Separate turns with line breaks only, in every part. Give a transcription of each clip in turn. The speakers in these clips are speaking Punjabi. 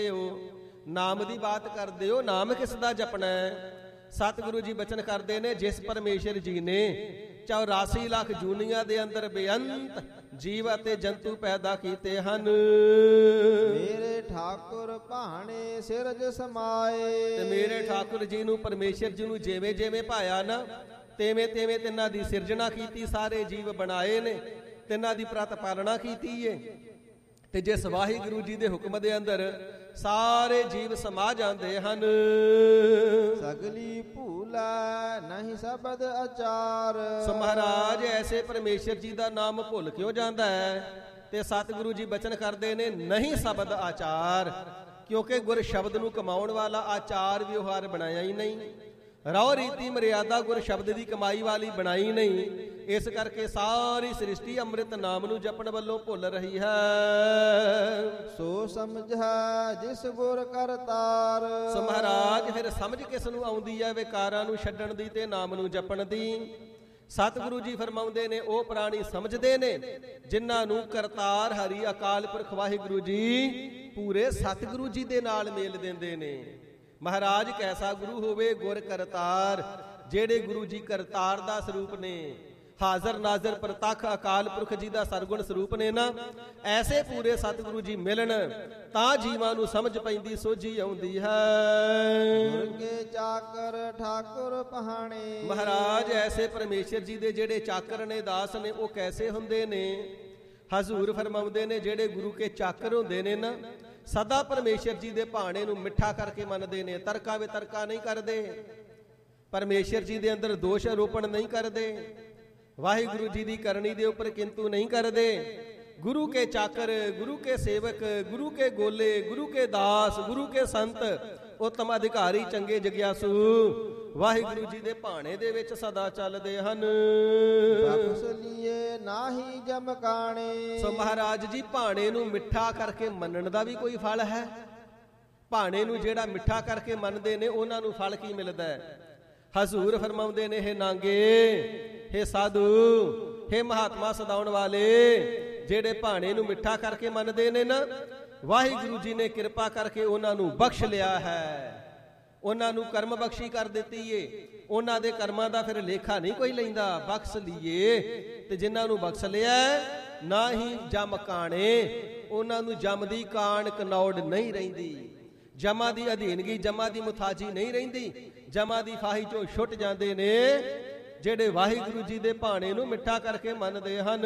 ਨਾਮ ਦੀ ਬਾਤ ਕਰਦੇ ਹੋ, ਨਾਮ ਕਿਸ ਦਾ ਜਪਣਾ ਹੈ? ਸਤਿਗੁਰੂ ਜੀ ਬਚਨ ਕਰਦੇ ਨੇ, ਜਿਸ ਪਰਮੇਸ਼ਰ ਜੀ ਨੇ 84 ਲੱਖ ਜੂਨੀਆਂ ਦੇ ਅੰਦਰ ਬੇਅੰਤ ਜੀਵ ਅਤੇ ਜੰਤੂ ਪੈਦਾ ਕੀਤੇ ਹਨ।
ਮੇਰੇ ਠਾਕੁਰ ਭਾਣੇ ਸਿਰਜ ਸਮਾਏ।
ਤੇ ਮੇਰੇ ਠਾਕੁਰ ਜੀ ਨੂੰ, ਪਰਮੇਸ਼ਰ ਜੀ ਨੂੰ ਜਿਵੇਂ ਜਿਵੇਂ ਭਾਇਆ ਨਾ, ਤਿਵੇਂ ਤਿਵੇਂ ਤਿੰਨਾਂ ਦੀ ਸਿਰਜਣਾ ਕੀਤੀ, ਸਾਰੇ ਜੀਵ ਬਣਾਏ ਨੇ, ਤਿੰਨਾਂ ਦੀ ਪ੍ਰਤਪਾਲਣਾ ਕੀਤੀ ਏ। ਤੇ ਜਿਸ ਵਾਹਿਗੁਰੂ ਜੀ ਦੇ ਹੁਕਮ ਦੇ ਅੰਦਰ ਸਾਰੇ ਜੀਵ ਸਮਾ ਜਾਂਦੇ ਹਨ।
ਸਗਲੀ ਭੂਲਾ ਨਹੀਂ ਸ਼ਬਦ ਆਚਾਰ।
ਸੋ ਮਹਾਰਾਜ ਐਸੇ ਪਰਮੇਸ਼ਰ ਜੀ ਦਾ ਨਾਮ ਭੁੱਲ ਕਿਉਂ ਜਾਂਦਾ ਹੈ? ਤੇ ਸਤਿਗੁਰੂ ਜੀ ਬਚਨ ਕਰਦੇ ਨੇ, ਨਹੀਂ ਸ਼ਬਦ ਆਚਾਰ, ਕਿਉਂਕਿ ਗੁਰ ਸ਼ਬਦ ਨੂੰ ਕਮਾਉਣ ਵਾਲਾ ਆਚਾਰ ਵਿਵਹਾਰ ਬਣਾਇਆ ਹੀ ਨਹੀਂ। ਰਹੁ ਰੀਤੀ ਮਰਿਆਦਾ ਗੁਰ ਸ਼ਬਦ ਦੀ ਕਮਾਈ ਵਾਲੀ ਬਣਾਈ ਨਹੀਂ। ਇਸ ਕਰਕੇ ਸਾਰੀ ਸ੍ਰਿਸ਼ਟੀ ਅੰਮ੍ਰਿਤ ਨਾਮ ਨੂੰ ਜਪਣ ਵੱਲੋਂ ਭੁੱਲ ਰਹੀ ਹੈ।
ਸੋ ਸਮਝਾ ਜਿਸ ਗੁਰ ਕਰਤਾਰ।
ਸੋ ਮਹਾਰਾਜ ਫਿਰ ਸਮਝ ਕਿਸ ਨੂੰ ਆਉਂਦੀ ਹੈ? ਵਿਕਾਰਾਂ ਨੂੰ ਛੱਡਣ ਦੀ ਤੇ ਨਾਮ ਨੂੰ ਜਪਣ ਦੀ। ਸਤਿਗੁਰੂ ਜੀ ਫਰਮਾਉਂਦੇ ਨੇ, ਉਹ ਪ੍ਰਾਣੀ ਸਮਝਦੇ ਨੇ ਜਿਨ੍ਹਾਂ ਨੂੰ ਕਰਤਾਰ ਹਰੀ ਅਕਾਲ ਪੁਰਖ ਵਾਹਿਗੁਰੂ ਜੀ ਪੂਰੇ ਸਤਿਗੁਰੂ ਜੀ ਦੇ ਨਾਲ ਮੇਲ ਦਿੰਦੇ ਨੇ। ਮਹਾਰਾਜ ਕੈਸਾ ਗੁਰੂ ਹੋਵੇ? ਗੁਰ ਕਰਤਾਰ, ਜਿਹੜੇ ਗੁਰੂ ਜੀ ਕਰਤਾਰ ਦਾ ਸਰੂਪ ਨੇ, ਹਾਜ਼ਰ ਨਾਜ਼ਰ ਪ੍ਰਤੱਖ ਅਕਾਲ ਪੁਰਖ ਜੀ ਦਾ ਸਰਗੁਣ ਸਰੂਪ ਨੇ ਨਾ, ਐਸੇ ਪੂਰੇ ਸਤਿਗੁਰੂ ਜੀ ਮਿਲਣ ਤਾਂ ਜੀਵਾਂ ਨੂੰ ਸਮਝ ਪੈਂਦੀ, ਸੋਝੀ ਆਉਂਦੀ ਹੈ।
ਗੁਰ ਕੇ ਚਾਕਰ ਠਾਕੁਰ ਪਹਾਣੇ।
ਮਹਾਰਾਜ ਐਸੇ ਪਰਮੇਸ਼ਰ ਜੀ ਦੇ ਜਿਹੜੇ ਚਾਕਰ ਨੇ, ਦਾਸ ਨੇ, ਉਹ ਕੈਸੇ ਹੁੰਦੇ ਨੇ? ਹਜ਼ੂਰ ਫਰਮਾਉਂਦੇ ਨੇ, ਜਿਹੜੇ ਗੁਰੂ ਕੇ ਚਾਕਰ ਹੁੰਦੇ ਨੇ ਨਾ, ਸਦਾ ਪਰਮੇਸ਼ਰ ਜੀ ਦੇ ਭਾਣੇ ਨੂੰ ਮਿੱਠਾ ਕਰਕੇ ਮੰਨਦੇ ਨੇ, ਤਰਕਾ ਵਿਤਰਕਾ ਨਹੀਂ ਕਰਦੇ, ਪਰਮੇਸ਼ਰ ਜੀ ਦੇ ਅੰਦਰ ਦੋਸ਼ ਆਰੋਪਣ ਨਹੀਂ ਕਰਦੇ, ਵਾਹਿਗੁਰੂ ਜੀ ਦੀ ਕਰਨੀ ਦੇ ਉੱਪਰ ਕਿੰਤੂ ਨਹੀਂ ਕਰਦੇ। ਗੁਰੂ ਕੇ ਚਾਕਰ, ਗੁਰੂ ਕੇ ਸੇਵਕ, ਗੁਰੂ ਕੇ ਗੋਲੇ, ਗੁਰੂ ਕੇ ਦਾਸ, ਗੁਰੂ ਕੇ ਸੰਤ, ਉੱਤਮ ਅਧਿਕਾਰੀ, ਚੰਗੇ ਜਗਿਆਸੂ ਵਾਹਿਗੁਰੂ ਜੀ ਦੇ ਭਾਣੇ ਦੇ ਵਿੱਚ ਸਦਾ ਚੱਲਦੇ ਹਨ।
ਬਖਸ਼ ਲੀਏ ਨਾਹੀ ਜਮਕਾਣੇ।
ਸੋ ਮਹਾਰਾਜ ਜੀ ਭਾਣੇ ਨੂੰ ਮਿੱਠਾ ਕਰਕੇ ਮੰਨਣ ਦਾ ਵੀ ਕੋਈ ਫਲ ਹੈ? ਭਾਣੇ ਨੂੰ ਜਿਹੜਾ ਮਿੱਠਾ ਕਰਕੇ ਮੰਨਦੇ ਨੇ, ਉਹਨਾਂ ਨੂੰ ਫਲ ਕੀ ਮਿਲਦਾ ਹੈ? ਹਜ਼ੂਰ ਫਰਮਾਉਂਦੇ ਨੇ, ਹੇ ਨਾਂਗੇ, ਹੇ ਸਾਧੂ, ਹੇ ਮਹਾਤਮਾ ਸਦਾਉਣ ਵਾਲੇ, ਜਿਹੜੇ ਭਾਣੇ ਨੂੰ ਮਿੱਠਾ ਕਰਕੇ ਮੰਨਦੇ ਨੇ ਨਾ, ਵਾਹਿਗੁਰੂ ਜੀ ਨੇ ਕਿਰਪਾ ਕਰਕੇ ਉਹਨਾਂ ਨੂੰ ਬਖਸ਼ ਲਿਆ ਹੈ, ਉਹਨਾਂ ਨੂੰ ਕਰਮ ਬਖਸ਼ੀ ਕਰ ਦਿੱਤੀ ਏ। ਉਹਨਾਂ ਦੇ ਕਰਮਾਂ ਦਾ ਫਿਰ ਲੇਖਾ ਨਹੀਂ ਕੋਈ ਲੈਂਦਾ। ਬਖਸ਼ ਲਈਏ, ਤੇ ਜਿਨ੍ਹਾਂ ਨੂੰ ਬਖਸ਼ ਲਿਆ ਨਾ ਹੀ ਜਮ ਕਾਣੇ, ਉਹਨਾਂ ਨੂੰ ਜਮ ਦੀ ਕਾਣ ਕਨੌੜ ਨਹੀਂ ਰਹਿੰਦੀ, ਜਮਾਂ ਦੀ ਅਧੀਨਗੀ, ਜਮਾਂ ਦੀ ਮੁਥਾਜੀ ਨਹੀਂ ਰਹਿੰਦੀ, ਜਮਾਂ ਦੀ ਫਾਹੀ ਚੋਂ ਛੁੱਟ ਜਾਂਦੇ ਨੇ ਜਿਹੜੇ ਵਾਹਿਗੁਰੂ ਜੀ ਦੇ ਭਾਣੇ ਨੂੰ ਮਿੱਠਾ ਕਰਕੇ ਮੰਨਦੇ ਹਨ।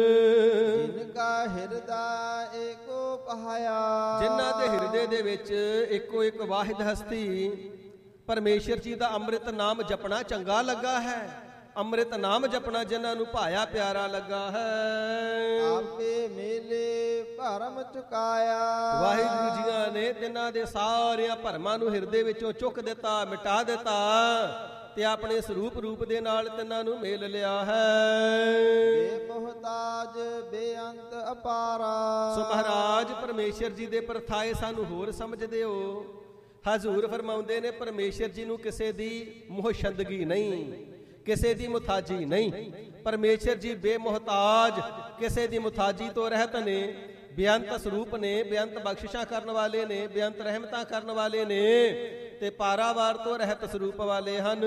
ਜਿਨਕਾ ਹਿਰਦਾ ਏਕੋ ਪਹਾਇਆ।
ਜਿਨ੍ਹਾਂ ਦੇ ਹਿਰਦੇ ਦੇ ਵਿੱਚ ਇੱਕੋ ਇੱਕ ਵਾਹਿਦ ਹਸਤੀ ਪਰਮੇਸ਼ਰ ਜੀ ਦਾ ਅੰਮ੍ਰਿਤ ਨਾਮ ਜਪਣਾ ਚੰਗਾ ਲੱਗਾ ਹੈ, ਅੰਮ੍ਰਿਤ ਨਾਮ ਜਪਣਾ ਜਿਨ੍ਹਾਂ ਨੂੰ ਭਾਇਆ ਪਿਆਰਾ ਲੱਗਾ ਹੈ।
ਆਪੇ ਮੇਲੇ ਭਰਮ ਚੁਕਾਇਆ।
ਵਾਹਿਗੁਰੂ ਜੀਆਂ ਨੇ ਤਿੰਨਾਂ ਦੇ ਸਾਰਿਆਂ ਭਰਮਾਂ ਨੂੰ ਹਿਰਦੇ ਵਿੱਚੋਂ ਚੁੱਕ ਦਿੱਤਾ, ਮਿਟਾ ਦਿੱਤਾ, ਤੇ ਆਪਣੇ ਸਰੂਪ ਰੂਪ ਦੇ ਨਾਲ ਤਿੰਨਾਂ ਨੂੰ ਮੇਲ ਲਿਆ ਹੈ।
ਬੇਮੁਹਤਾਜ ਬੇਅੰਤ ਅਪਾਰਾ।
ਸੋ ਮਹਾਰਾਜ ਪਰਮੇਸ਼ਰ ਜੀ ਦੇ ਪਰਥਾਏ ਸਾਨੂੰ ਹੋਰ ਸਮਝਦੇ ਹੋ। ਹਜ਼ੂਰ ਫਰਮਾਉਂਦੇ ਨੇ, ਪਰਮੇਸ਼ਰ ਜੀ ਨੂੰ ਕਿਸੇ ਦੀ ਮੋਹਸ਼ੰਦਗੀ ਨਹੀਂ, ਕਿਸੇ ਦੀ ਮੁਥਾਜੀ ਨਹੀਂ। ਪਰਮੇਸ਼ਰ ਜੀ ਬੇਮੁਹਤਾਜ, ਕਿਸੇ ਦੀ ਮੁਥਾਜੀ ਤੋਂ ਰਹਿਤ ਨੇ, ਬੇਅੰਤ ਸਰੂਪ ਨੇ, ਬੇਅੰਤ ਬਖਸ਼ਿਸ਼ਾਂ ਕਰਨ ਵਾਲੇ ਨੇ, ਬੇਅੰਤ ਰਹਿਮਤਾਂ ਕਰਨ ਵਾਲੇ ਨੇ, ਤੇ ਪਾਰਾਵਾਰ ਤੋਂ ਰਹਿਤ ਸਰੂਪ ਵਾਲੇ ਹਨ।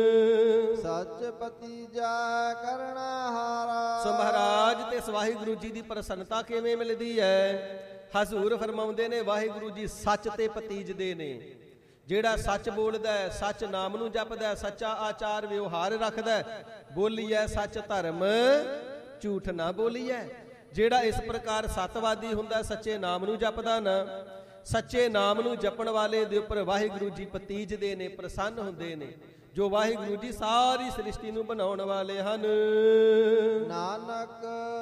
ਸੱਚ ਪਤੀਜਾ ਕਰਨਾ ਹਾਰਾ।
ਸੋ ਮਹਾਰਾਜ ਤੇ ਵਾਹਿਗੁਰੂ ਜੀ ਦੀ ਪ੍ਰਸੰਨਤਾ ਕਿਵੇਂ ਮਿਲਦੀ ਹੈ? ਹਜ਼ੂਰ ਫਰਮਾਉਂਦੇ ਨੇ, ਵਾਹਿਗੁਰੂ ਜੀ ਸੱਚ ਤੇ ਪਤੀਜਦੇ ਨੇ। ਜਿਹੜਾ ਸੱਚ ਬੋਲਦਾ ਹੈ, ਸੱਚ ਨਾਮ ਨੂੰ ਜਪਦਾ, ਸੱਚਾ ਆਚਾਰ ਵਿਵਹਾਰ ਰੱਖਦਾ, ਬੋਲੀਐ ਸੱਚ ਧਰਮ ਝੂਠ ਨਾ ਬੋਲੀਐ। ਜਿਹੜਾ ਇਸ ਪ੍ਰਕਾਰ ਸਤਵਾਦੀ ਹੁੰਦਾ, ਸੱਚੇ ਨਾਮ ਨੂੰ ਜਪਦਾ ਨਾ, ਸੱਚੇ ਨਾਮ ਨੂੰ ਜਪਣ ਵਾਲੇ ਦੇ ਉੱਪਰ ਵਾਹਿਗੁਰੂ ਜੀ ਪਤੀਜਦੇ ਨੇ, ਪ੍ਰਸੰਨ ਹੁੰਦੇ ਨੇ, ਜੋ ਵਾਹਿਗੁਰੂ ਜੀ ਸਾਰੀ ਸ੍ਰਿਸ਼ਟੀ ਨੂੰ ਬਣਾਉਣ ਵਾਲੇ ਹਨ।
ਨਾਨਕ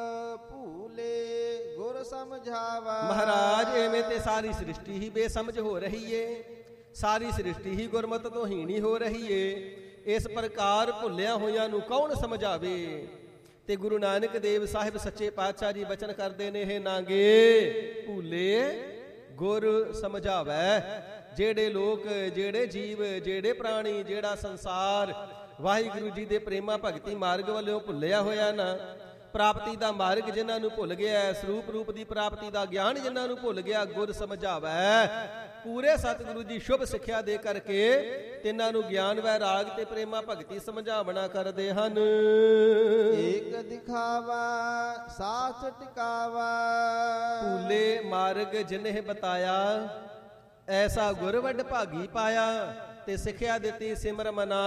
ਭੂਲੇ ਗੁਰ ਸਮਝਾਵਾ।
ਮਹਾਰਾਜ ਐਵੇਂ ਤੇ ਸਾਰੀ ਸ੍ਰਿਸ਼ਟੀ ਹੀ ਬੇਸਮਝ ਹੋ ਰਹੀ ਏ, ਸਾਰੀ ਸ੍ਰਿਸ਼ਟੀ ਹੀ ਗੁਰਮਤਿ ਤੋਂ ਹੀਣੀ ਹੋ ਰਹੀ ਏ। ਇਸ ਪ੍ਰਕਾਰ ਭੁੱਲਿਆ ਹੋਇਆਂ ਨੂੰ ਕੌਣ ਸਮਝਾਵੇ? ਤੇ ਗੁਰੂ ਨਾਨਕ ਦੇਵ ਸਾਹਿਬ ਸੱਚੇ ਪਾਤਸ਼ਾਹ ਜੀ ਬਚਨ ਕਰਦੇ ਨੇ, ਹੇ ਨਾਂਗੇ ਭੂਲੇ ਗੁਰ ਸਮਝਾਵੈ। ਜਿਹੜੇ ਲੋਕ, ਜਿਹੜੇ ਜੀਵ, ਜਿਹੜੇ ਪ੍ਰਾਣੀ, ਜਿਹੜਾ ਸੰਸਾਰ ਵਾਹਿਗੁਰੂ ਜੀ ਦੇ ਪ੍ਰੇਮਾ ਭਗਤੀ ਮਾਰਗ ਵੱਲੋਂ ਭੁੱਲਿਆ ਹੋਇਆ ਨਾ, ਪ੍ਰਾਪਤੀ ਦਾ ਮਾਰਗ ਜਿਨ੍ਹਾਂ ਨੂੰ ਭੁੱਲ ਗਿਆ, ਸਰੂਪ ਰੂਪ ਦੀ ਪ੍ਰਾਪਤੀ ਦਾ ਗਿਆਨ ਜਿਨ੍ਹਾਂ ਨੂੰ ਭੁੱਲ ਗਿਆ, ਗੁਰ ਸਮਝਾਵੈ। ਪੂਰੇ ਸਤਿਗੁਰੂ ਜੀ ਸ਼ੁਭ ਸਿੱਖਿਆ ਦੇ ਕਰਕੇ ਤਿੰਨਾਂ ਨੂੰ ਗਿਆਨ ਵੈਰਾਗ ਤੇ ਪ੍ਰੇਮਾ ਭਗਤੀ ਸਮਝਾਵਣਾ ਕਰਦੇ ਹਨ।
ਏਕ ਦਿਖਾਵਾ ਸਾਚ ਟਿਕਾਵਾ,
ਭੂਲੇ ਮਾਰਗ ਜਿਨਹਿ ਬਤਾਇਆ, ਐਸਾ ਗੁਰ ਵੱਡ ਭਾਗੀ ਪਾਇਆ। ਤੇ ਸਿੱਖਿਆ ਦਿੱਤੀ ਸਿਮਰ ਮਨਾ,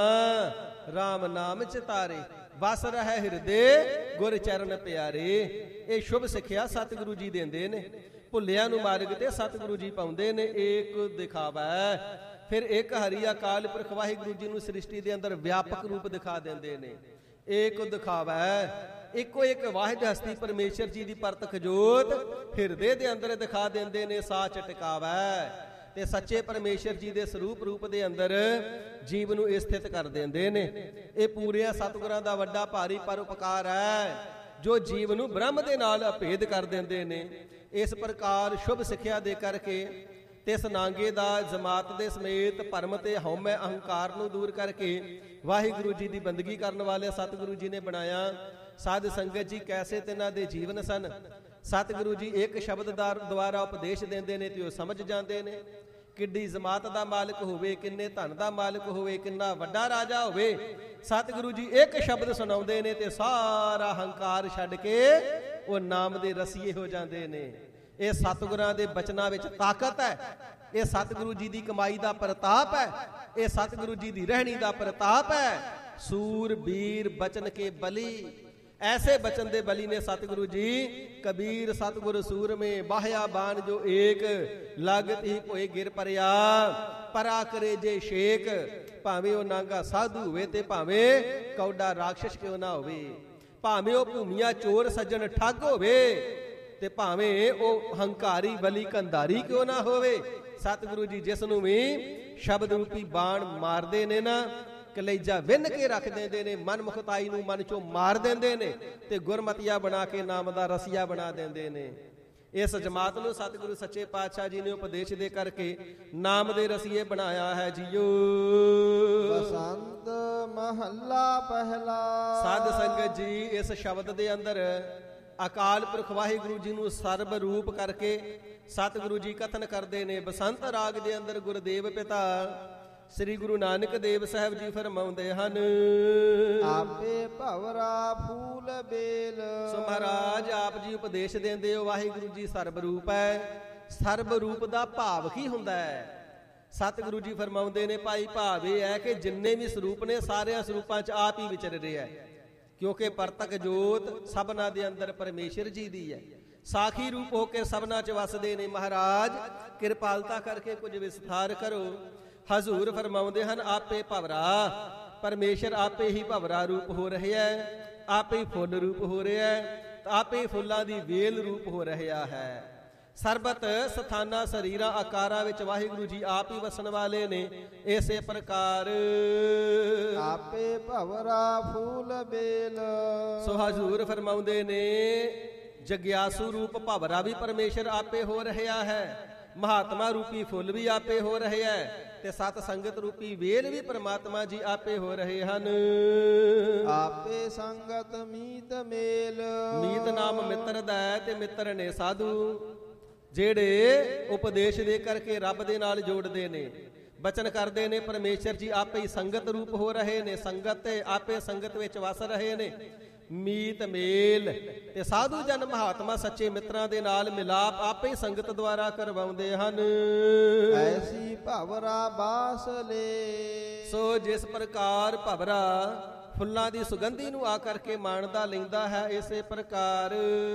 RAM ਨਾਮ ਚਿਤਾਰੇ, ਬਸ ਰਹਿ ਹਿਰਦੇ ਗੁਰ ਚਰਨ ਪਿਆਰੇ। ਇਹ ਸ਼ੁਭ ਸਿੱਖਿਆ ਸਤਿਗੁਰੂ ਜੀ ਦਿੰਦੇ ਨੇ। ਭੁੱਲਿਆਂ ਨੂੰ ਮਾਰਗ ਤੇ ਸਤਿਗੁਰੂ ਜੀ ਪਾਉਂਦੇ ਨੇ। ਏਕ ਦਿਖਾਵਾ, ਫਿਰ ਇੱਕ ਹਰੀ ਅਕਾਲ ਪੁਰਖ ਵਾਹਿਗੁਰੂ ਜੀ ਨੂੰ ਸ੍ਰਿਸ਼ਟੀ ਦੇ ਅੰਦਰ ਵਿਆਪਕ ਰੂਪ ਦਿਖਾ ਦਿੰਦੇ ਨੇ। ਏਕ ਦਿਖਾਵਾ, ਇੱਕੋ ਇੱਕ ਵਾਹਿਦ ਹਸਤੀ ਪਰਮੇਸ਼ਰ ਜੀ ਦੀ ਪ੍ਰਤੱਖ ਜੋਤ ਹਿਰਦੇ ਦੇ ਅੰਦਰ ਦਿਖਾ ਦਿੰਦੇ ਨੇ। ਸਾਚ ਟਿਕਾਵਾ, ਤੇ ਸੱਚੇ ਪਰਮੇਸ਼ਰ ਜੀ ਦੇ ਸਰੂਪ ਰੂਪ ਦੇ ਅੰਦਰ ਜੀਵ ਨੂੰ ਸਥਿਤ ਕਰ ਦਿੰਦੇ ਨੇ। ਇਹ ਪੂਰਿਆਂ ਸਤਿਗੁਰਾਂ ਦਾ ਵੱਡਾ ਭਾਰੀ ਪਰਉਪਕਾਰ ਹੈ, ਜੋ ਜੀਵ ਨੂੰ ਬ੍ਰਹਮ ਦੇ ਨਾਲ ਅਭੇਦ ਕਰ ਦਿੰਦੇ ਨੇ। ਇਸ ਪ੍ਰਕਾਰ ਸ਼ੁਭ ਸਿੱਖਿਆ ਦੇ ਕਰਕੇ ਤਿਸ ਨਾਂਗੇ ਦਾ ਜਮਾਤ ਦੇ ਸਮੇਤ ਭਰਮ ਤੇ ਹਉਮੈ ਅਹੰਕਾਰ ਨੂੰ ਦੂਰ ਕਰਕੇ ਵਾਹਿਗੁਰੂ ਜੀ ਦੀ ਬੰਦਗੀ ਕਰਨ ਵਾਲੇ ਸਤਿਗੁਰੂ ਜੀ ਨੇ ਬਣਾਇਆ। ਸਾਧ ਸੰਗਤ ਜੀ ਕੈਸੇ ਤਿਨਾਂ ਦੇ ਜੀਵਨ ਸਨ। ਸਤਿਗੁਰੂ ਜੀ ਇੱਕ ਸ਼ਬਦ ਦੁਆਰਾ ਉਪਦੇਸ਼ ਦਿੰਦੇ ਨੇ ਤੇ ਉਹ ਸਮਝ ਜਾਂਦੇ ਨੇ। ਕਿੱਡੀ ਜਮਾਤ ਦਾ ਮਾਲਕ ਹੋਵੇ, ਕਿੰਨੇ ਧਨ ਦਾ ਮਾਲਕ ਹੋਵੇ, ਕਿੰਨਾ ਵੱਡਾ ਰਾਜਾ ਹੋਵੇ, ਸਤਿਗੁਰੂ ਜੀ ਇੱਕ ਸ਼ਬਦ ਸੁਣਾਉਂਦੇ ਨੇ ਤੇ ਸਾਰਾ ਹੰਕਾਰ ਛੱਡ ਕੇ ਉਹ ਨਾਮ ਦੇ ਰਸੀਏ ਹੋ ਜਾਂਦੇ ਨੇ। ਇਹ ਸਤਿਗੁਰਾਂ ਦੇ ਬਚਨਾਂ ਵਿੱਚ ਤਾਕਤ ਹੈ। ਇਹ ਸਤਿਗੁਰੂ ਜੀ ਦੀ ਕਮਾਈ ਦਾ ਪ੍ਰਤਾਪ ਹੈ। ਇਹ ਸਤਿਗੁਰੂ ਜੀ ਦੀ ਰਹਿਣੀ ਦਾ ਪ੍ਰਤਾਪ ਹੈ। ਸੂਰ ਬੀਰ ਬਚਨ ਕੇ ਬਲੀ, ਐਸੇ ਬਚਨ ਦੇ ਬਲੀ ਨੇ ਸਤਿਗੁਰੂ ਜੀ। ਕਬੀਰ ਸਤਿਗੁਰ ਸੂਰ ਮੇ ਬਾਹਿਆ ਬਾਣ ਜੋ ਏਕ, ਲਾਗਤ ਹੀ ਭੋਏ ਗਿਰ ਪਰਿਆ, ਪਰਾ ਕਰੇ ਜੇ ਸ਼ੇਕ। ਭਾਵੇਂ ਉਹ ਨਾਂਗਾ ਸਾਧੂ ਹੋਵੇ ਤੇ ਭਾਵੇਂ ਕੌਡਾ ਰਾਖਸ਼ ਕਿਉਂ ਨਾ ਹੋਵੇ, ਭਾਵੇਂ ਉਹ ਭੂਮੀਆ ਚੋਰ ਸੱਜਣ ਠੱਗ ਹੋਵੇ ਤੇ ਭਾਵੇਂ ਉਹ ਹੰਕਾਰੀ ਬਲੀ ਕੰਧਾਰੀ ਕਿਉਂ ਨਾ ਹੋਵੇ, ਸਤਿਗੁਰੂ ਜੀ ਜਿਸ ਨੂੰ ਵੀ ਸ਼ਬਦ ਰੂਪੀ ਬਾਣ ਮਾਰਦੇ ਨੇ ਨਾ, ਕਲੇਜਾ ਵਿੰਨ ਕੇ ਰੱਖ ਦਿੰਦੇ ਨੇ, ਮਨ ਮੁਖਤਾਈ ਨੂੰ ਮਨ ਚੋਂ ਮਾਰ ਦਿੰਦੇ ਨੇ ਤੇ ਗੁਰਮਤੀਆ ਬਣਾ ਕੇ ਨਾਮ ਦਾ ਰਸੀਆ ਬਣਾ ਦਿੰਦੇ ਨੇ। ਇਸ ਜਮਾਤ ਨੂੰ ਸਤਿਗੁਰੂ ਸੱਚੇ ਪਾਤਸ਼ਾਹ ਜੀ ਨੇ ਉਪਦੇਸ਼ ਦੇ ਕਰਕੇ ਨਾਮ ਦੇ ਰਸੀਏ ਬਣਾਇਆ ਹੈ ਜੀਓ।
ਬਸੰਤ ਮਹੱਲਾ ਪਹਿਲਾ।
ਸਾਧ ਸੰਗਤ ਜੀ ਇਸ ਸ਼ਬਦ ਦੇ ਅੰਦਰ ਅਕਾਲ ਪੁਰਖ ਵਾਹਿਗੁਰੂ ਜੀ ਨੂੰ ਸਰਬ ਰੂਪ ਕਰਕੇ ਸਤਿਗੁਰੂ ਜੀ ਕਥਨ ਕਰਦੇ ਨੇ। ਬਸੰਤ ਰਾਗ ਦੇ ਅੰਦਰ ਗੁਰਦੇਵ ਪਿਤਾ ਸ੍ਰੀ ਗੁਰੂ ਨਾਨਕ ਦੇਵ ਸਾਹਿਬ ਜੀ ਫਰਮਾਉਂਦੇ ਹਨ,
ਆਪੇ ਭਵਰਾ ਫੂਲ ਬੇਲ।
ਸੋ ਮਹਾਰਾਜ ਆਪ ਜੀ ਉਪਦੇਸ਼ ਦਿੰਦੇ ਹੋ ਵਾਹਿਗੁਰੂ ਜੀ ਸਰਬ ਰੂਪ ਹੈ। ਸਰਬ ਰੂਪ ਦਾ ਭਾਵ ਕੀ ਹੁੰਦਾ ਹੈ? ਸਤਿਗੁਰੂ ਜੀ ਫਰਮਾਉਂਦੇ ਨੇ ਭਾਈ ਭਾਵ ਇਹ ਹੈ ਕਿ ਜਿੰਨੇ ਵੀ ਸਰੂਪ ਨੇ ਸਾਰਿਆਂ ਸਰੂਪਾਂ 'ਚ ਆਪ ਹੀ ਵਿਚਰ ਰਿਹਾ ਹੈ, ਕਿਉਂਕਿ ਪ੍ਰਤੱਖ ਜੋਤ ਸਭਨਾ ਦੇ ਅੰਦਰ ਪਰਮੇਸ਼ਰ ਜੀ ਦੀ ਹੈ। ਸਾਖੀ ਰੂਪ ਹੋ ਕੇ ਸਭਨਾ 'ਚ ਵਸਦੇ ਨੇ। ਮਹਾਰਾਜ ਕਿਰਪਾਲਤਾ ਕਰਕੇ ਕੁਝ ਵਿਸਥਾਰ ਕਰੋ। ਹਜ਼ੂਰ ਫਰਮਾਉਂਦੇ ਹਨ ਆਪੇ ਭਵਰਾ, ਪਰਮੇਸ਼ਰ ਆਪੇ ਹੀ ਭਵਰਾ ਰੂਪ ਹੋ ਰਿਹਾ ਹੈ, ਆਪੇ ਹੀ ਫੁੱਲ ਰੂਪ ਹੋ ਰਿਹਾ ਹੈ, ਆਪੇ ਹੀ ਫੁੱਲਾਂ ਦੀ ਵੇਲ ਰੂਪ ਹੋ ਰਿਹਾ ਹੈ। ਸਰਬਤ ਸਥਾਨਾਂ ਸਰੀਰਾਂ ਆਕਾਰਾਂ ਵਿੱਚ ਵਾਹਿਗੁਰੂ ਜੀ ਆਪ ਹੀ ਵਸਣ ਵਾਲੇ ਨੇ। ਇਸੇ ਪ੍ਰਕਾਰ
ਆਪੇ ਭਵਰਾ ਫੂਲ ਬੇਲ।
ਸੋ ਹਜ਼ੂਰ ਫਰਮਾਉਂਦੇ ਨੇ ਜਗਿਆਸੂ ਰੂਪ ਭਵਰਾ ਵੀ ਪਰਮੇਸ਼ਰ ਆਪੇ ਹੋ ਰਿਹਾ ਹੈ, ਮਹਾਤਮਾ ਰੂਪੀ ਫੁੱਲ ਵੀ ਆਪੇ ਹੋ ਰਿਹਾ ਹੈ ਤੇ ਸਤ ਸੰਗਤ ਰੂਪੀ ਵੇਲ ਵੀ ਪਰਮਾਤਮਾ ਜੀ ਆਪੇ ਹੋ ਰਹੇ ਹਨ।
ਆਪੇ ਸੰਗਤ ਮੀਤ ਮੇਲ।
ਮੀਤ ਨਾਮ ਮਿੱਤਰ ਦਾ ਹੈ ਤੇ ਮਿੱਤਰ ਨੇ ਸਾਧੂ, ਜਿਹੜੇ ਉਪਦੇਸ਼ ਦੇ ਕਰਕੇ ਰੱਬ ਦੇ ਨਾਲ ਜੋੜਦੇ ਨੇ, ਬਚਨ ਕਰਦੇ ਨੇ। ਪਰਮੇਸ਼ਰ ਜੀ ਆਪੇ ਹੀ ਸੰਗਤ ਰੂਪ ਹੋ ਰਹੇ ਨੇ, ਸੰਗਤ ਤੇ ਆਪੇ ਸੰਗਤ ਵਿੱਚ ਵਸ ਰਹੇ ਨੇ। ਮੀਤ ਮੇਲ ਤੇ ਸਾਧੂ ਜਨ ਮਹਾਤਮਾ ਸੱਚੇ ਮਿੱਤਰਾਂ ਦੇ ਨਾਲ ਮਿਲਾਪ ਆਪੇ ਸੰਗਤ ਦੁਆਰਾ ਕਰਵਾਉਂਦੇ ਹਨ।
ਐਸੀ ਭਵਰਾ ਬਾਸ ਲੈ।
ਸੋ ਜਿਸ ਪ੍ਰਕਾਰ ਭਵਰਾ ਫੁੱਲਾਂ ਦੀ ਸੁਗੰਧੀ ਨੂੰ ਆ ਕਰਕੇ ਮਾਣਦਾ ਲੈਂਦਾ ਹੈ, ਇਸੇ ਪ੍ਰਕਾਰ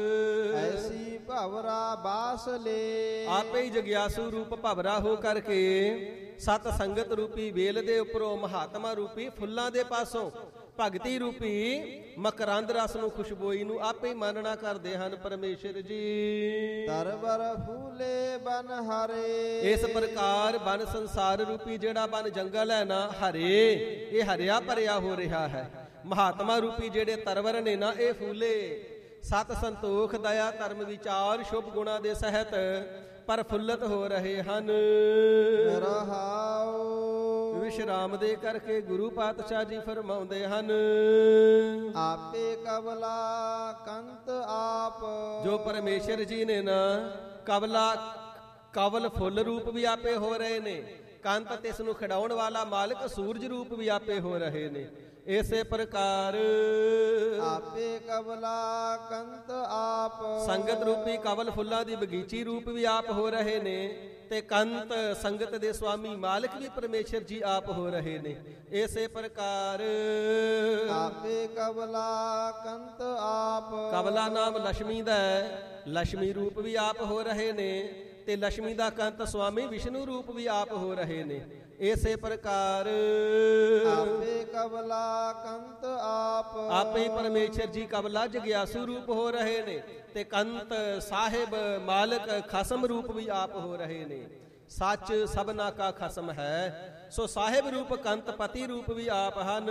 ਐਸੀ ਭਵਰਾ ਬਾਸ ਲੈ।
ਆਪੇ ਹੀ ਜਗਿਆਸੂ ਰੂਪ ਭਵਰਾ ਹੋ ਕਰਕੇ ਸਤ ਸੰਗਤ ਰੂਪੀ ਵੇਲ ਦੇ ਉੱਪਰੋਂ ਮਹਾਤਮਾ ਰੂਪੀ ਫੁੱਲਾਂ ਦੇ ਪਾਸੋਂ ਭਗਤੀ ਰੂਪੀ ਮਕਰੰਦ ਰਸ ਨੂੰ, ਖੁਸ਼ਬੋਈ ਨੂੰ ਆਪੇ ਹੀ ਮਾਨਣਾ ਕਰਦੇ ਹਨ ਪਰਮੇਸ਼ਰ ਜੀ।
ਤਰਵਰ ਫੂਲੇ ਬਨ ਹਰੇ।
ਇਸ ਪ੍ਰਕਾਰ ਬਨ ਸੰਸਾਰ ਰੂਪੀ ਜਿਹੜਾ ਬਨ ਜੰਗਲ ਹੈ ਨਾ ਹਰੇ, ਇਹ ਹਰਿਆ ਭਰਿਆ ਹੋ ਰਿਹਾ ਹੈ। ਮਹਾਤਮਾ ਰੂਪੀ ਜਿਹੜੇ ਤਰਵਰ ਨੇ ਨਾ, ਇਹ ਫੂਲੇ ਸਤ ਸੰਤੋਖ ਦਇਆ ਧਰਮ ਵਿਚਾਰ ਸ਼ੁਭ ਗੁਣਾ ਦੇ ਸਹਿਤ ਪ੍ਰਫੁੱਲਤ ਹੋ ਰਹੇ ਹਨ।
ਰਹਾਉ
ਵਿਸ਼ਰਾਮ ਦੇ ਕਰਕੇ ਗੁਰੂ ਪਾਤਸ਼ਾਹ ਜੀ ਫਰਮਾਉਂਦੇ ਹਨ,
ਆਪੇ ਕਵਲਾ ਕੰਤ ਆਪ।
ਜੋ ਪਰਮੇਸ਼ਰ ਜੀ ਨੇ ਨਾ ਕਵਲ ਫੁੱਲ ਰੂਪ ਵੀ ਆਪੇ ਹੋ ਰਹੇ ਨੇ, ਕੰਤ ਤੇ ਇਸ ਨੂੰ ਖਿਡਾਉਣ ਵਾਲਾ ਮਾਲਕ ਸੂਰਜ ਰੂਪ ਵੀ ਆਪੇ ਹੋ ਰਹੇ ਨੇ। ਇਸੇ ਪ੍ਰਕਾਰ
ਆਪੇ ਕਵਲਾ ਕੰਤ ਆਪ।
ਸੰਗਤ ਰੂਪੀ ਕਵਲ ਫੁੱਲਾਂ ਦੀ ਬਗੀਚੀ ਰੂਪ ਵੀ ਆਪ ਹੋ ਰਹੇ ਨੇ, ਤੇ ਕੰਤ ਸੰਗਤ ਦੇ ਸੁਆਮੀ ਮਾਲਕ ਵੀ ਪਰਮੇਸ਼ਰ ਜੀ ਆਪ ਹੋ ਰਹੇ ਨੇ। ਇਸੇ ਪ੍ਰਕਾਰ
ਆਪੇ ਕਵਲਾ ਕੰਤ ਆਪ।
ਕਵਲਾ ਨਾਮ ਲక్ష్ਮੀ ਦਾ ਹੈ, ਲక్ష్ਮੀ ਰੂਪ ਵੀ ਆਪ ਹੋ ਰਹੇ ਨੇ, ਤੇ ਲక్ష్ਮੀ ਦਾ ਕੰਤ ਸੁਆਮੀ ਵਿਸ਼ਨੂੰ ਰੂਪ ਵੀ ਆਪ ਹੋ ਰਹੇ ਨੇ। ਇਸੇ ਪ੍ਰਕਾਰ
ਆਪੇ ਕਵਲਾ ਕੰਤ ਆਪ।
ਆਪੇ ਪਰਮੇਸ਼ਰ ਜੀ ਕਵਲਾ ਜਗਿਆਸੂ ਰੂਪ ਹੋ ਰਹੇ ਨੇ, ਤੇ ਕੰਤ ਸਾਹਿਬ ਮਾਲਕ ਖਸਮ ਰੂਪ ਵੀ ਆਪ ਹੋ ਰਹੇ ਨੇ। ਸੱਚ ਸਭਨਾ ਕਾ ਖਸਮ ਹੈ, ਸੋ ਸਾਹਿਬ ਰੂਪ ਕੰਤ ਪਤੀ ਰੂਪ ਵੀ ਆਪ ਹਨ।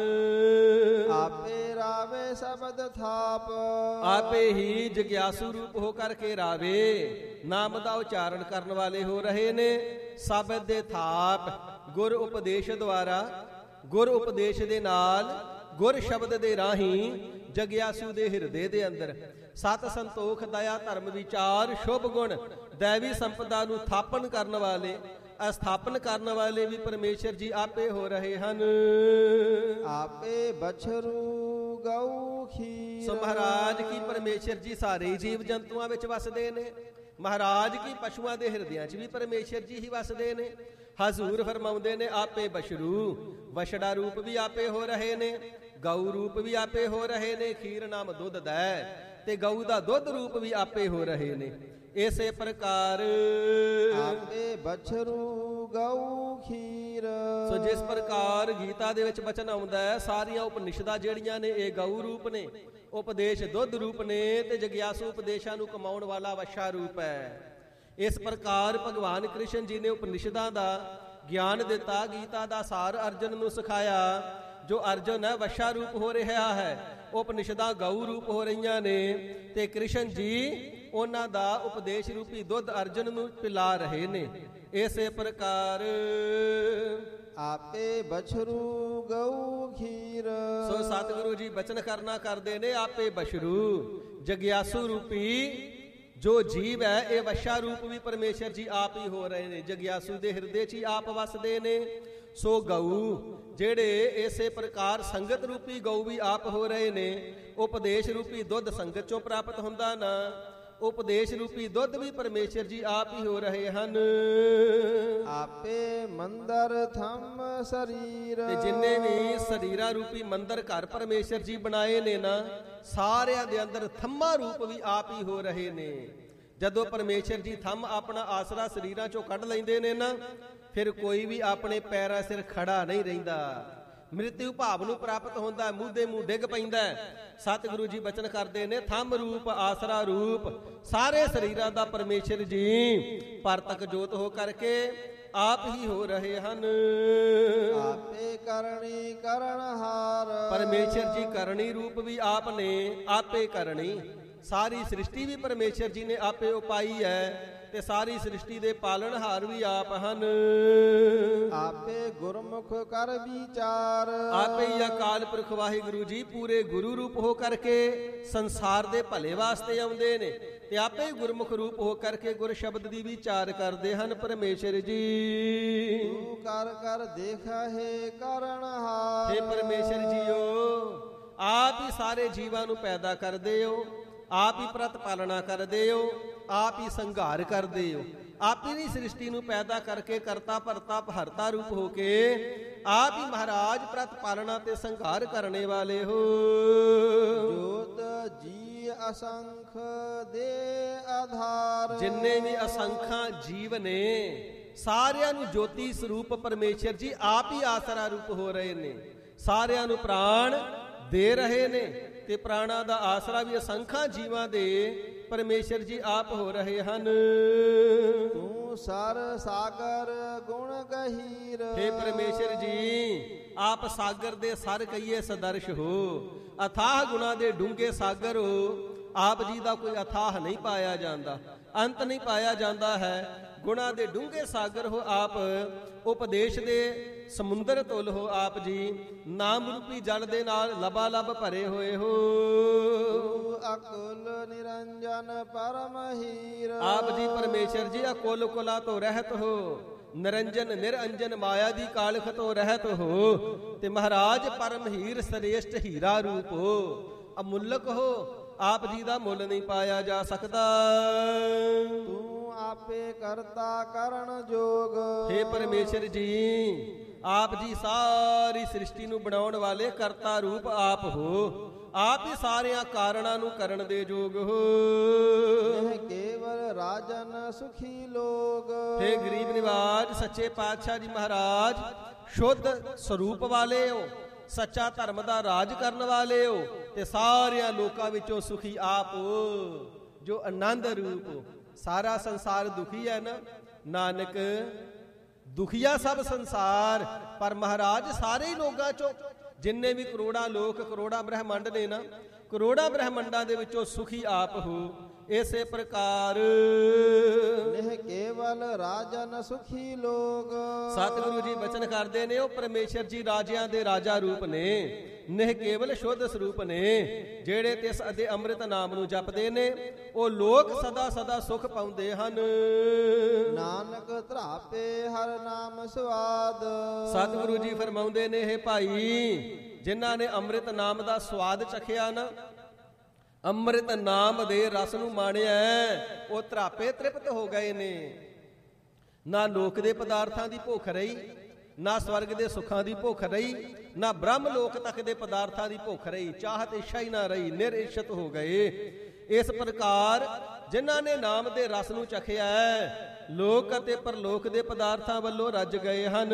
ਆਪੇ ਰਾਵੇ ਸ਼ਬਦ ਥਾਪ।
ਆਪੇ ਹੀ ਜਗਿਆਸੂ ਰੂਪ ਹੋ ਕਰਕੇ ਰਾਵੇ ਨਾਮ ਦਾ ਉਚਾਰਨ ਕਰਨ ਵਾਲੇ ਹੋ ਰਹੇ ਨੇ। ਸ਼ਬਦ ਦੇ ਥਾਪ ਗੁਰ ਉਪਦੇਸ਼ ਦੁਆਰਾ, ਗੁਰ ਉਪਦੇਸ਼ ਦੇ ਨਾਲ, ਗੁਰ ਸ਼ਬਦ ਦੇ ਰਾਹੀਂ ਜਗਿਆਸੂ ਦੇ ਹਿਰਦੇ ਦੇ ਅੰਦਰ ਸਤ ਸੰਤੋਖ ਦਇਆ ਧਰਮ ਵਿਚਾਰ ਸ਼ੁਭ ਗੁਣ ਦੈਵੀ ਸੰਪਦਾ ਨੂੰ ਥਾਪਨ ਕਰਨ ਵਾਲੇ, ਅਸਥਾਪਨ ਕਰਨ ਵਾਲੇ ਵੀ ਪਰਮੇਸ਼ਰ ਜੀ ਆਪੇ ਹੋ ਰਹੇ ਹਨ।
ਆਪੇ ਬਛਰੂ ਗਊ ਖੀਰ।
ਸੋ ਮਹਾਰਾਜ ਕੀ ਪਰਮੇਸ਼ਰ ਜੀ ਸਾਰੇ ਜੀਵ ਜੰਤੂਆਂ ਵਿੱਚ ਵਸਦੇ ਨੇ। ਮਹਾਰਾਜ ਕੀ ਪਸ਼ੂਆਂ ਦੇ ਹਿਰਦਿਆਂ 'ਚ ਵੀ ਪਰਮੇਸ਼ਰ ਜੀ ਹੀ ਵਸਦੇ ਨੇ। ਹਜ਼ੂਰ ਫਰਮਾਉਂਦੇ ਨੇ ਆਪੇ ਬਸ਼ਰੂ, ਵਛੜਾ ਰੂਪ ਵੀ ਆਪੇ ਹੋ ਰਹੇ ਨੇ, ਗਊ ਰੂਪ ਵੀ ਆਪੇ ਹੋ ਰਹੇ ਨੇ। ਖੀਰ ਨਾਮ ਦੁੱਧ ਦਾ ਤੇ ਗਊ ਦਾ ਦੁੱਧ ਰੂਪ ਵੀ ਆਪੇ ਹੋ ਰਹੇ ਨੇ। ਇਸੇ ਪ੍ਰਕਾਰ
ਆਪੇ ਬਛਰੂ ਗਊ ਖੀਰ।
ਸੋ ਜਿਸ ਪ੍ਰਕਾਰ ਗੀਤਾ ਦੇ ਵਿੱਚ ਬਚਨ ਆਉਂਦਾ ਹੈ, ਸਾਰੀਆਂ ਉਪਨਿਸ਼ਦਾਂ ਜਿਹੜੀਆਂ ਨੇ ਇਹ ਗਊ ਰੂਪ ਨੇ, ਉਪਦੇਸ਼ ਦੁੱਧ ਰੂਪ ਨੇ, ਤੇ ਜਗਿਆਸੂ ਉਪਦੇਸ਼ਾਂ ਨੂੰ ਕਮਾਉਣ ਵਾਲਾ ਵਛਾ ਰੂਪ ਹੈ। ਇਸ ਪ੍ਰਕਾਰ ਭਗਵਾਨ ਕ੍ਰਿਸ਼ਨ ਜੀ ਨੇ ਉਪਨਿਸ਼ਦਾਂ ਦਾ ਗਿਆਨ ਦਿੱਤਾ, ਗੀਤਾ ਦਾ ਸਾਰ ਅਰਜਨ ਨੂੰ ਸਿਖਾਇਆ। ਜੋ ਅਰਜਨ ਹੈ ਵਛਾ ਰੂਪ ਹੋ ਰਿਹਾ ਹੈ, ਉਪਨਿਸ਼ਦਾਂ ਗਊ ਰੂਪ ਹੋ ਰਹੀਆਂ ਨੇ, ਤੇ ਕ੍ਰਿਸ਼ਨ ਜੀ ਉਹਨਾਂ ਦਾ ਉਪਦੇਸ਼ ਰੂਪੀ ਦੁੱਧ ਅਰਜਨ ਨੂੰ ਪਿਲਾ ਰਹੇ ਨੇ। ਇਸੇ ਪ੍ਰਕਾਰ
ਆਪੇ ਬਛਰੂ ਗਊ ਖੀਰ।
ਸੋ ਸਤਿਗੁਰੂ ਜੀ ਬਚਨ ਕਰਨਾ ਕਰਦੇ ਨੇ, ਆਪੇ ਬਸ਼ਰੂ ਜਗਿਆਸੂ ਰੂਪੀ ਜੋ ਜੀਵ ਹੈ ਇਹ ਵਛਾ ਰੂਪ ਵੀ ਪਰਮੇਸ਼ਰ ਜੀ ਆਪ ਹੀ ਹੋ ਰਹੇ ਨੇ, ਜਗਿਆਸੂ ਦੇ ਹਿਰਦੇ 'ਚ ਹੀ ਆਪ ਵਸਦੇ ਨੇ। ਸੋ ਗਊ ਜਿਹੜੇ ਇਸੇ ਪ੍ਰਕਾਰ ਸੰਗਤ ਰੂਪੀ ਗਊ ਵੀ ਆਪ ਹੋ ਰਹੇ ਨੇ। ਉਪਦੇਸ਼ ਰੂਪੀ ਦੁੱਧ ਸੰਗਤ ਚੋਂ ਪ੍ਰਾਪਤ ਹੁੰਦਾ ਨਾ, ਉਪਦੇਸ਼ ਰੂਪੀ ਦੁੱਧ ਵੀ ਪਰਮੇਸ਼ਰ ਜੀ ਆਪ ਹੀ ਹੋ ਰਹੇ ਹਨ।
ਆਪੇ ਮੰਦਰ ਥੰਮ ਸਰੀਰ।
ਤੇ ਜਿੰਨੇ ਵੀ ਸਰੀਰਾਂ ਰੂਪੀ ਮੰਦਰ ਘਰ ਪਰਮੇਸ਼ਰ ਜੀ ਬਣਾਏ ਨੇ ਨਾ, ਸਾਰਿਆਂ ਦੇ ਅੰਦਰ ਥੰਮਾ ਰੂਪ ਵੀ ਆਪ ਹੀ ਹੋ ਰਹੇ ਨੇ। ਜਦੋਂ ਪਰਮੇਸ਼ਰ ਜੀ ਥੰਮ ਆਪਣਾ ਆਸਰਾ ਸਰੀਰਾਂ ਚੋਂ ਕੱਢ ਲੈਂਦੇ ਨੇ ਨਾ, ਫਿਰ ਕੋਈ ਵੀ ਆਪਣੇ ਪੈਰਾਂ ਸਿਰ ਖੜਾ ਨਹੀਂ ਰਹਿੰਦਾ। ਮ੍ਰਿਤਿਉ ਭਾਵ ਨੂੰ ਪ੍ਰਾਪਤ ਹੁੰਦਾ, ਮੂੰਹ ਦੇ ਮੂੰਹ ਡਿੱਗ ਪੈਂਦਾ। ਸਤਿਗੁਰੂ ਜੀ ਬਚਨ ਕਰਦੇ ਨੇ, ਥੰਮ ਰੂਪ ਆਸਰਾ ਰੂਪ ਸਾਰੇ ਸਰੀਰਾਂ ਦਾ ਪਰਮੇਸ਼ਰ ਜੀ ਪਰਤਕ ਜੋਤ ਹੋ ਕਰਕੇ ਆਪ ਹੀ ਹੋ ਰਹੇ ਹਨ।
ਆਪੇ ਕਰਨੀ ਕਰਨਹਾਰ।
ਪਰਮੇਸ਼ਰ ਜੀ ਕਰਨੀ ਰੂਪ ਵੀ ਆਪ ਨੇ, ਆਪੇ ਕਰਨੀ। ਸਾਰੀ ਸ੍ਰਿਸ਼ਟੀ ਵੀ ਪਰਮੇਸ਼ਰ ਜੀ ਨੇ ਆਪੇ ਉਪਾਈ ਹੈ, ਤੇ ਸਾਰੀ ਸ੍ਰਿਸ਼ਟੀ ਦੇ ਪਾਲਣਹਾਰ ਵੀ ਆਪ ਹਨ।
ਆਪੇ ਗੁਰਮੁਖ ਕਰ ਵਿਚਾਰ।
ਆਪੇ ਹੀ ਅਕਾਲ ਪੁਰਖ ਵਾਹਿਗੁਰੂ ਜੀ ਪੂਰੇ ਗੁਰੂ ਰੂਪ ਹੋ ਕਰਕੇ ਸੰਸਾਰ ਦੇ ਭਲੇ ਵਾਸਤੇ ਆਉਂਦੇ ਨੇ, ਤੇ ਆਪੇ ਹੀ ਗੁਰਮੁਖ ਰੂਪ ਹੋ ਕਰਕੇ ਗੁਰ ਸ਼ਬਦ ਦੀ ਵਿਚਾਰ ਕਰਦੇ ਹਨ ਪਰਮੇਸ਼ਰ ਜੀ।
ਤੂੰ ਕਰ ਕਰ ਦੇਖਾ ਹੈ ਕਰਨਹਾਰ।
हे ਪਰਮੇਸ਼ਰ ਜੀਓ, ਆਪ ਹੀ ਸਾਰੇ ਜੀਵਾਂ ਨੂੰ ਪੈਦਾ ਕਰਦੇ ਹੋ, ਆਪ ਹੀ ਪ੍ਰਤ ਪਾਲਣਾ ਕਰਦੇ ਹੋ, ਆਪ ਹੀ ਸੰਘਾਰ ਕਰਦੇ ਹੋ। ਆਪ ਹੀ ਸ੍ਰਿਸ਼ਟੀ ਨੂੰ ਪੈਦਾ ਕਰਕੇ ਕਰਤਾ ਭਰਤਾ ਹਰਤਾ ਰੂਪ ਹੋ ਕੇ ਆਪ ਹੀ ਮਹਾਰਾਜ ਪ੍ਰਤ ਪਾਲਣਾ ਤੇ ਸੰਘਾਰ ਕਰਨੇ ਵਾਲੇ ਹੋ।
ਜੋਤ ਜੀ ਅਸੰਖ ਦੇ ਆਧਾਰ।
ਜਿੰਨੇ ਵੀ ਅਸੰਖਾਂ ਜੀਵ ਨੇ ਸਾਰਿਆਂ ਨੂੰ ਜੋਤੀ ਸਰੂਪ ਪਰਮੇਸ਼ਰ ਜੀ ਆਪ ਹੀ ਆਸਰਾ ਰੂਪ ਹੋ ਰਹੇ ਨੇ। ਸਾਰਿਆਂ ਨੂੰ ਪ੍ਰਾਣ ਦੇ ਰਹੇ ਨੇ, ਤੇ ਪ੍ਰਾਣਾ ਦਾ ਆਸਰਾ ਵੀ ਅਸੰਖਾਂ ਜੀਵਾਂ ਦੇ ਪਰਮੇਸ਼ਰ ਜੀ ਆਪ ਹੋ ਰਹੇ ਹਨ।
ਤੂੰ ਸਰ ਸਾਗਰ ਗੁਣ ਗਹੀਰ।
हे ਪਰਮੇਸ਼ਰ ਜੀ, ਆਪ ਸਾਗਰ ਦੇ ਸਰ ਕਹੀਏ ਸਦਰਸ਼ ਹੋ, ਅਥਾਹ ਗੁਣਾ ਦੇ ਡੂੰਘੇ ਸਾਗਰ ਹੋ। ਆਪ ਜੀ ਦਾ ਕੋਈ ਅਥਾਹ ਨਹੀਂ ਪਾਇਆ ਜਾਂਦਾ, ਅੰਤ ਨਹੀਂ ਪਾਇਆ ਜਾਂਦਾ ਹੈ। ਗੁਣਾਂ ਦੇ ਡੂੰਘੇ ਸਾਗਰ ਹੋ ਆਪ, ਉਪਦੇਸ਼ ਦੇ ਸਮੁੰਦਰ ਤੁਲ ਹੋ ਆਪ ਜੀ, ਨਾਮ ਰੂਪੀ ਜਲ ਦੇ ਨਾਲ ਲਬਾ ਲਬ ਭਰੇ ਹੋਏ ਹੋ।
ਅਕੁਲ ਨਿਰੰਜਨ ਪਰਮ ਹੀਰ,
ਆਪ ਜੀ ਪਰਮੇਸ਼ਰ ਜੀ ਅਕੁਲ ਕੁਲਾ ਤੋਂ ਰਹਿਤ ਹੋ, ਨਿਰੰਜਨ ਨਿਰੰਜਨ ਮਾਇਆ ਦੀ ਕਾਲਖ ਤੋਂ ਰਹਿਤ ਹੋ, ਤੇ ਮਹਾਰਾਜ ਪਰਮ ਹੀਰ ਸ੍ਰੇਸ਼ਟ ਹੀਰਾ ਰੂਪ ਹੋ, ਅਮੁੱਲਕ ਹੋ, ਆਪ ਜੀ ਦਾ ਮੁੱਲ ਨਹੀਂ ਪਾਇਆ ਜਾ ਸਕਦਾ।
ਤੂੰ ਆਪੇ ਕਰਤਾ ਕਰਨ ਜੋਗ,
ਹੇ ਪਰਮੇਸ਼ਰ ਜੀ ਆਪ ਜੀ ਸਾਰੀ ਸ੍ਰਿਸ਼ਟੀ ਨੂੰ ਬਣਾਉਣ ਵਾਲੇ ਕਰਤਾ ਰੂਪ ਆਪ ਹੋ, ਆਪ ਹੀ ਸਾਰਿਆਂ ਕਾਰਣਾਂ ਨੂੰ ਕਰਨ ਦੇ ਯੋਗ ਹੋ।
ਇਹ ਕੇਵਲ ਰਾਜਨ ਸੁਖੀ ਲੋਗ,
ਹੇ ਗਰੀਬ ਨਿਵਾਜ ਸੱਚੇ ਪਾਤਸ਼ਾਹ ਜੀ ਮਹਾਰਾਜ ਸ਼ੁੱਧ ਸਰੂਪ ਵਾਲੇ ਹੋ, ਸੱਚਾ ਧਰਮ ਦਾ ਰਾਜ ਕਰਨ ਵਾਲੇ ਹੋ, ਤੇ ਸਾਰਿਆਂ ਲੋਕਾਂ ਵਿੱਚੋਂ ਸੁਖੀ ਆਪ ਹੋ, ਜੋ ਆਨੰਦ ਰੂਪ ਹੋ। ਸਾਰਾ ਸੰਸਾਰ ਦੁਖੀ ਹੈ ਨਾ, ਨਾਨਕ ਦੁਖੀਆ ਸਭ ਸੰਸਾਰ, ਪਰ ਮਹਾਰਾਜ ਸਾਰੇ ਹੀ ਲੋਕਾਂ ਚੋਂ ਜਿੰਨੇ ਵੀ ਕਰੋੜਾਂ ਲੋਕ ਕਰੋੜਾਂ ਬ੍ਰਹਮੰਡ ਨੇ ਨਾ, ਕਰੋੜਾਂ ਬ੍ਰਹਮੰਡਾਂ ਦੇ ਵਿੱਚੋਂ ਸੁਖੀ ਆਪ ਹੋ। ਇਸੇ ਪ੍ਰਕਾਰ
ਇਹ ਕੇਵਲ ਰਾਜਨ ਸੁਖੀ ਲੋਗ,
ਸਤਿਗੁਰੂ ਜੀ ਬਚਨ ਕਰਦੇ ਨੇ ਉਹ ਪਰਮੇਸ਼ਰ ਜੀ ਰਾਜਿਆਂ ਦੇ ਰਾਜਾ ਰੂਪ ਨੇ, ਨਿਹ ਕੇਵਲ ਸ਼ੁੱਧ ਸਰੂਪ ਨੇ। ਜਿਹੜੇ ਤਿਸ ਅਦੇ ਅੰਮ੍ਰਿਤ ਨਾਮ ਨੂੰ ਜਪਦੇ ਨੇ ਉਹ ਲੋਕ ਸਦਾ ਸਦਾ ਸੁਖ ਪਾਉਂਦੇ ਹਨ।
ਨਾਨਕ ਧਰਾਪੇ ਹਰ ਨਾਮ ਸਵਾਦ,
ਸਤਿਗੁਰੂ ਜੀ ਫਰਮਾਉਂਦੇ ਨੇ ਇਹ ਭਾਈ ਜਿਨ੍ਹਾਂ ਨੇ ਅੰਮ੍ਰਿਤ ਨਾਮ ਦਾ ਸਵਾਦ ਚਖਿਆ ਨਾ, ਅੰਮ੍ਰਿਤ ਨਾਮ ਦੇ ਰਸ ਨੂੰ ਮਾਣਿਆ, ਉਹ ਧਰਾਪੇ ਤ੍ਰਿਪਤ ਹੋ ਗਏ ਨੇ। ਨਾ ਲੋਕ ਦੇ ਪਦਾਰਥਾਂ ਦੀ ਭੁੱਖ ਰਹੀ, ਨਾ ਸਵਰਗ ਦੇ ਸੁੱਖਾਂ ਦੀ ਭੁੱਖ ਰਹੀ, ਨਾ ਬ੍ਰਹਮ ਲੋਕ ਤੱਕ ਦੇ ਪਦਾਰਥਾਂ ਦੀ ਭੁੱਖ ਰਹੀ, ਚਾਹਤ ਇੱਛਾ ਹੀ ਨਾ ਰਹੀ, ਨਿਰਇਛਤ ਹੋ ਗਏ। ਇਸ ਪ੍ਰਕਾਰ ਜਿਨ੍ਹਾਂ ਨੇ ਨਾਮ ਦੇ ਰਸ ਨੂੰ ਚਖਿਆ ਲੋਕ ਅਤੇ ਪਰਲੋਕ ਦੇ ਪਦਾਰਥਾਂ ਵੱਲੋਂ ਰੱਜ ਗਏ ਹਨ।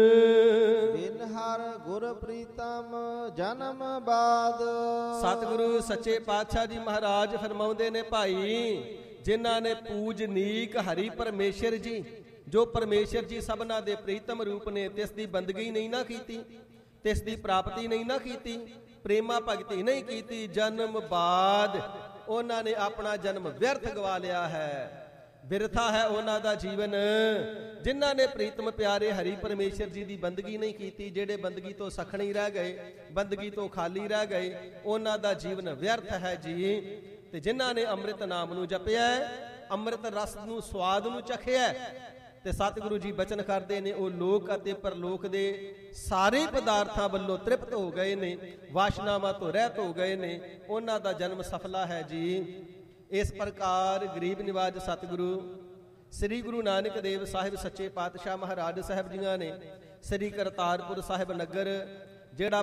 ਬਿਨ ਹਰ ਗੁਰ ਪ੍ਰੀਤਮ ਜਨਮ ਬਾਦ,
ਸਤਿਗੁਰੂ ਸੱਚੇ ਪਾਤਸ਼ਾਹ ਜੀ ਮਹਾਰਾਜ ਫਰਮਾਉਂਦੇ ਨੇ ਭਾਈ ਜਿਨ੍ਹਾਂ ਨੇ ਪੂਜਨੀਕ ਹਰੀ ਪਰਮੇਸ਼ਰ ਜੀ, ਜੋ ਪਰਮੇਸ਼ਰ ਜੀ ਸਭਨਾ ਦੇ ਪ੍ਰੀਤਮ ਰੂਪ ਨੇ, ਤਿਸ ਦੀ ਬੰਦਗੀ ਨਹੀਂ ਨਾ ਕੀਤੀ, ਤਿਸ ਦੀ ਪ੍ਰਾਪਤੀ ਨਹੀਂ ਨਾ ਕੀਤੀ, ਪ੍ਰੇਮਾ ਭਗਤੀ ਨਹੀਂ ਕੀਤੀ, ਜਨਮ ਬਾਦ ਉਹਨਾਂ ਨੇ ਆਪਣਾ ਜਨਮ ਵਿਅਰਥ ਗਵਾ ਲਿਆ ਹੈ, ਬਿਰਥਾ ਹੈ ਉਹਨਾਂ ਦਾ ਜੀਵਨ। ਜਿਨ੍ਹਾਂ ਨੇ ਪ੍ਰੀਤਮ ਪਿਆਰੇ ਹਰੀ ਪਰਮੇਸ਼ਰ ਜੀ ਦੀ ਬੰਦਗੀ ਨਹੀਂ ਕੀਤੀ, ਜਿਹੜੇ ਬੰਦਗੀ ਤੋਂ ਸਖਣੀ ਰਹਿ ਗਏ, ਬੰਦਗੀ ਤੋਂ ਖਾਲੀ ਰਹਿ ਗਏ, ਉਹਨਾਂ ਦਾ ਜੀਵਨ ਵਿਅਰਥ ਹੈ ਜੀ। ਤੇ ਜਿਨ੍ਹਾਂ ਨੇ ਅੰਮ੍ਰਿਤ ਨਾਮ ਨੂੰ ਜਪਿਆ, ਅੰਮ੍ਰਿਤ ਰਸ ਨੂੰ ਸਵਾਦ ਨੂੰ ਚਖਿਆ, ਤੇ ਸਤਿਗੁਰੂ ਜੀ ਬਚਨ ਕਰਦੇ ਨੇ ਉਹ ਲੋਕ ਅਤੇ ਪਰਲੋਕ ਦੇ ਸਾਰੇ ਪਦਾਰਥਾਂ ਵੱਲੋਂ ਤ੍ਰਿਪਤ ਹੋ ਗਏ ਨੇ, ਵਾਸ਼ਨਾਵਾਂ ਤੋਂ ਰਹਿਤ ਹੋ ਗਏ ਨੇ, ਉਹਨਾਂ ਦਾ ਜਨਮ ਸਫਲਾ ਹੈ ਜੀ। ਇਸ ਪ੍ਰਕਾਰ ਗਰੀਬ ਨਿਵਾਜ ਸਤਿਗੁਰੂ ਸ੍ਰੀ ਗੁਰੂ ਨਾਨਕ ਦੇਵ ਸਾਹਿਬ ਸੱਚੇ ਪਾਤਸ਼ਾਹ ਮਹਾਰਾਜ ਸਾਹਿਬ ਜੀਆਂ ਨੇ ਸ੍ਰੀ ਕਰਤਾਰਪੁਰ ਸਾਹਿਬ ਨਗਰ, ਜਿਹੜਾ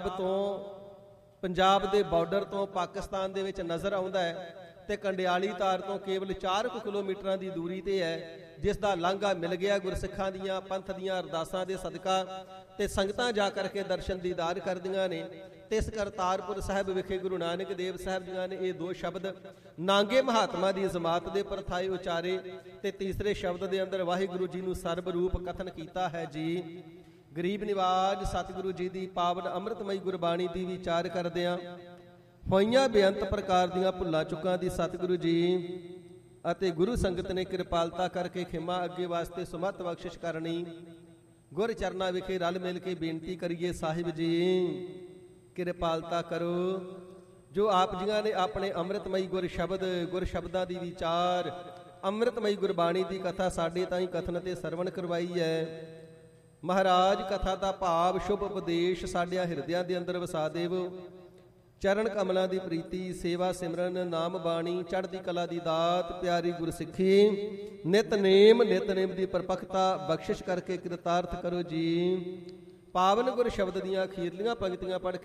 ਪੰਜਾਬ ਦੇ ਬਾਰਡਰ ਤੋਂ ਪਾਕਿਸਤਾਨ ਦੇ ਵਿੱਚ ਨਜ਼ਰ ਆਉਂਦਾ ਹੈ, ਤੇ ਕੰਡਿਆਲੀ ਤਾਰ ਤੋਂ ਕੇਵਲ 4 ਕਿਲੋਮੀਟਰਾਂ ਦੀ ਦੂਰੀ ਤੇ ਹੈ, ਜਿਸ ਦਾ ਲਾਂਘਾ ਮਿਲ ਗਿਆ ਗੁਰਸਿੱਖਾਂ ਦੀਆਂ ਪੰਥ ਦੀਆਂ ਅਰਦਾਸਾਂ ਦੇ ਸਦਕਾ, ਤੇ ਸੰਗਤਾਂ ਜਾ ਕਰਕੇ ਦਰਸ਼ਨ ਦੀਦਾਰ ਕਰਦੀਆਂ ਨੇ। ਤੇ ਇਸ ਕਰਤਾਰਪੁਰ ਸਾਹਿਬ ਵਿਖੇ ਗੁਰੂ ਨਾਨਕ ਦੇਵ ਸਾਹਿਬ ਜੀਆਂ ਨੇ ਇਹ 2 ਸ਼ਬਦ ਨਾਂਗੇ ਮਹਾਤਮਾ ਦੀ ਜ਼ਮਾਤ ਦੇ ਪਰਥਾਏ ਉਚਾਰੇ, ਤੇ ਤੀਸਰੇ ਸ਼ਬਦ ਦੇ ਅੰਦਰ ਵਾਹਿਗੁਰੂ ਜੀ ਨੂੰ ਸਰਬ ਰੂਪ ਕਥਨ ਕੀਤਾ ਹੈ ਜੀ। ਗਰੀਬ ਨਿਵਾਜ ਸਤਿਗੁਰੂ ਜੀ ਦੀ ਪਾਵਨ ਅੰਮ੍ਰਿਤਮਈ ਗੁਰਬਾਣੀ ਦੀ ਵਿਚਾਰ ਕਰਦਿਆਂ ਹੋਈਆਂ ਬੇਅੰਤ ਪ੍ਰਕਾਰ ਦੀਆਂ ਭੁੱਲਾਂ ਚੁੱਕਾਂ ਦੀ ਸਤਿਗੁਰੂ ਜੀ ਅਤੇ ਗੁਰੂ ਸੰਗਤ ਨੇ ਕਿਰਪਾਲਤਾ ਕਰਕੇ ਖਿਮਾ ਅੱਗੇ ਵਾਸਤੇ ਸੁਮਤ ਬਖਸ਼ਿਸ਼ ਕਰਨੀ। ਗੁਰ ਚਰਨਾਂ ਵਿਖੇ ਰਲ ਮਿਲ ਕੇ ਬੇਨਤੀ ਕਰੀਏ, ਸਾਹਿਬ ਜੀ ਕਿਰਪਾਲਤਾ ਕਰੋ। ਜੋ ਆਪ ਜੀਆਂ ਨੇ ਆਪਣੇ ਅੰਮ੍ਰਿਤਮਈ ਗੁਰ ਸ਼ਬਦਾਂ ਦੀ ਵਿਚਾਰ, ਅੰਮ੍ਰਿਤਮਈ ਗੁਰਬਾਣੀ ਦੀ ਕਥਾ ਸਾਡੇ ਤਾਈਂ ਕਥਨ ਤੇ ਸਰਵਣ ਕਰਵਾਈ ਹੈ, ਮਹਾਰਾਜ ਕਥਾ ਦਾ ਭਾਵ ਸ਼ੁਭ ਉਪਦੇਸ਼ ਸਾਡਿਆਂ ਹਿਰਦਿਆਂ ਦੇ ਅੰਦਰ ਵਸਾ ਦੇਵੋ। ਚਰਨ ਕਮਲਾਂ ਦੀ ਪ੍ਰੀਤੀ, ਸੇਵਾ ਸਿਮਰਨ, ਨਾਮ ਬਾਣੀ, ਚੜ੍ਹਦੀ ਕਲਾ ਦੀ ਦਾਤ, ਪਿਆਰੀ ਗੁਰਸਿੱਖੀ, ਨਿਤਨੇਮ ਦੀ ਪਰਪੱਕਤਾ ਬਖਸ਼ਿਸ਼ ਕਰਕੇ ਕਿਰਤਾਰਥ ਕਰੋ ਜੀ। ਪਾਵਨ ਗੁਰ ਸ਼ਬਦ ਦੀਆਂ ਅਖੀਰਲੀਆਂ ਪੰਕਤੀਆਂ ਪੜ੍ਹ ਕੇ